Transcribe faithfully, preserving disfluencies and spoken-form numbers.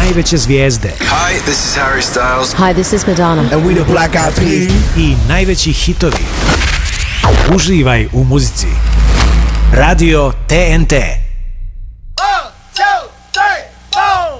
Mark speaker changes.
Speaker 1: najveće zvijezde.
Speaker 2: Hi, this is Harry Styles.
Speaker 3: Hi, this is Madonna.
Speaker 4: And we the Black Eyed Peas.
Speaker 1: I najveći hitovi. Uživaj u muzici. Radio T N T.